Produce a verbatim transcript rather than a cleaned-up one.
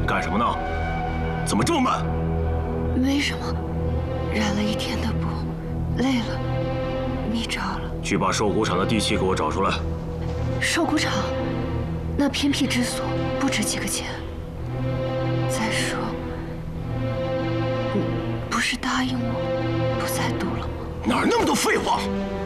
干什么呢？怎么这么慢？ 没什么，染了一天的布，累了，迷着了。 去把兽骨场的地契给我找出来。 兽骨场，那偏僻之所不值几个钱。再说，你不是答应我不再赌了吗？ 哪儿那么多废话！